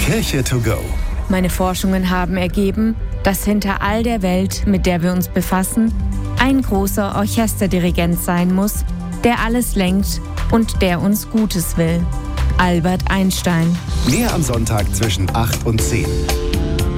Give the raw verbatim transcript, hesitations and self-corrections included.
Kirche to go. Meine Forschungen haben ergeben, dass hinter all der Welt, mit der wir uns befassen, ein großer Orchesterdirigent sein muss, der alles lenkt und der uns Gutes will. Albert Einstein. Mehr am Sonntag zwischen acht und zehn.